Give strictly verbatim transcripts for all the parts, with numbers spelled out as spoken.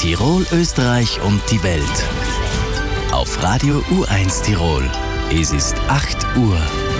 Tirol, Österreich und die Welt. Auf Radio U eins Tirol. Es ist acht Uhr.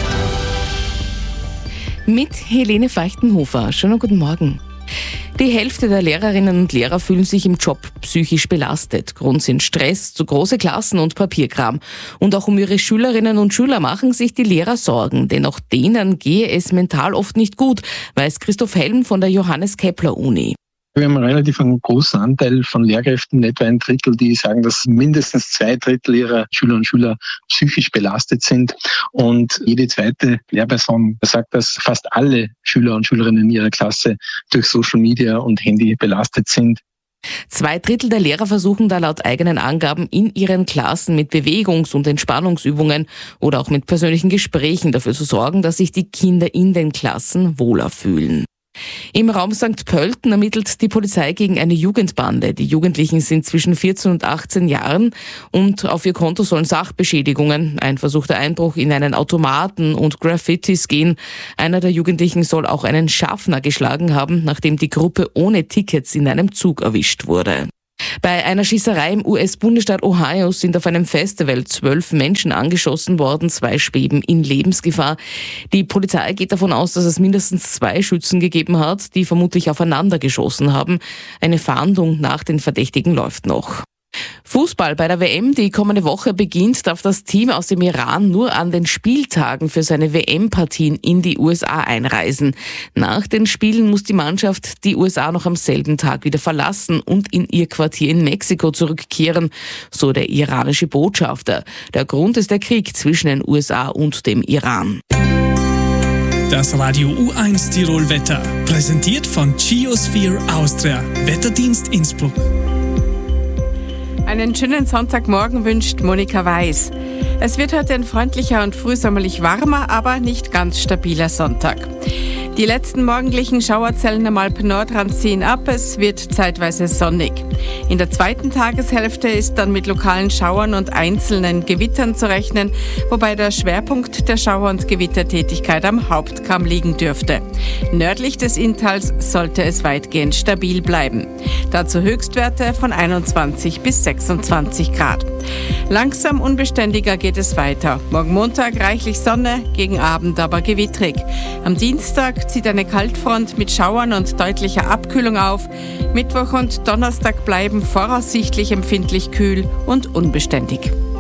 Mit Helene Feuchtenhofer. Schönen guten Morgen. Die Hälfte der Lehrerinnen und Lehrer fühlen sich im Job psychisch belastet. Grund sind Stress, zu große Klassen und Papierkram. Und auch um ihre Schülerinnen und Schüler machen sich die Lehrer Sorgen, denn auch denen gehe es mental oft nicht gut, weiß Christoph Helm von der Johannes Kepler Uni. Wir haben einen relativ einen großen Anteil von Lehrkräften, etwa ein Drittel, die sagen, dass mindestens zwei Drittel ihrer Schüler und Schüler psychisch belastet sind. Und jede zweite Lehrperson sagt, dass fast alle Schüler und Schülerinnen in ihrer Klasse durch Social Media und Handy belastet sind. Zwei Drittel der Lehrer versuchen da laut eigenen Angaben in ihren Klassen mit Bewegungs- und Entspannungsübungen oder auch mit persönlichen Gesprächen dafür zu sorgen, dass sich die Kinder in den Klassen wohler fühlen. Im Raum Sankt Pölten ermittelt die Polizei gegen eine Jugendbande. Die Jugendlichen sind zwischen vierzehn und achtzehn Jahren und auf ihr Konto sollen Sachbeschädigungen, ein versuchter Einbruch in einen Automaten und Graffitis gehen. Einer der Jugendlichen soll auch einen Schaffner geschlagen haben, nachdem die Gruppe ohne Tickets in einem Zug erwischt wurde. Bei einer Schießerei im U S-Bundesstaat Ohio sind auf einem Festival zwölf Menschen angeschossen worden, zwei schweben in Lebensgefahr. Die Polizei geht davon aus, dass es mindestens zwei Schützen gegeben hat, die vermutlich aufeinander geschossen haben. Eine Fahndung nach den Verdächtigen läuft noch. Fußball bei der W M, die kommende Woche beginnt, darf das Team aus dem Iran nur an den Spieltagen für seine W M-Partien in die U S A einreisen. Nach den Spielen muss die Mannschaft die U S A noch am selben Tag wieder verlassen und in ihr Quartier in Mexiko zurückkehren, so der iranische Botschafter. Der Grund ist der Krieg zwischen den U S A und dem Iran. Das Radio U eins Tirol Wetter, präsentiert von Geosphere Austria, Wetterdienst Innsbruck. Einen schönen Sonntagmorgen wünscht Monika Weiß. Es wird heute ein freundlicher und frühsommerlich warmer, aber nicht ganz stabiler Sonntag. Die letzten morgendlichen Schauerzellen am Alpen-Nordrand ziehen ab, es wird zeitweise sonnig. In der zweiten Tageshälfte ist dann mit lokalen Schauern und einzelnen Gewittern zu rechnen, wobei der Schwerpunkt der Schauer- und Gewittertätigkeit am Hauptkamm liegen dürfte. Nördlich des Inntals sollte es weitgehend stabil bleiben. Dazu Höchstwerte von einundzwanzig bis sechsundzwanzig Grad. Langsam unbeständiger geht es weiter. Morgen Montag reichlich Sonne, gegen Abend aber gewittrig. Am Dienstag zieht eine Kaltfront mit Schauern und deutlicher Abkühlung auf. Mittwoch und Donnerstag bleiben voraussichtlich empfindlich kühl und unbeständig.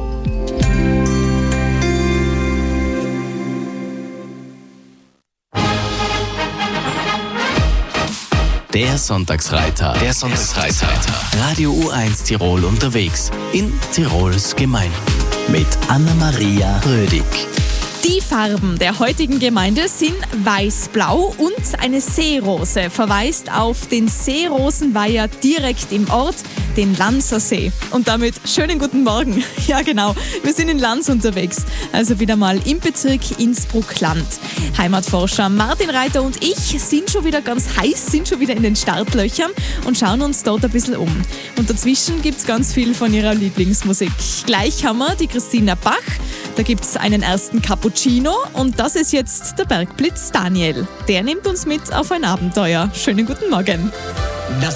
Der Sonntagsreiter. Der Sonntagsreiter. Radio U eins Tirol unterwegs in Tirols Gemeinden. Mit Anna-Maria Rödig. Die Farben der heutigen Gemeinde sind weiß-blau und eine Seerose verweist auf den Seerosenweiher direkt im Ort, den Lanzersee. Und damit schönen guten Morgen. Ja genau, wir sind in Lanz unterwegs, also wieder mal im Bezirk Innsbruck-Land. Heimatforscher Martin Reiter und ich sind schon wieder ganz heiß, sind schon wieder in den Startlöchern und schauen uns dort ein bisschen um. Und dazwischen gibt es ganz viel von ihrer Lieblingsmusik. Gleich haben wir die Christina Bach, da gibt es einen ersten Cappuccino und das ist jetzt der Bergblitz Daniel. Der nimmt uns mit auf ein Abenteuer. Schönen guten Morgen.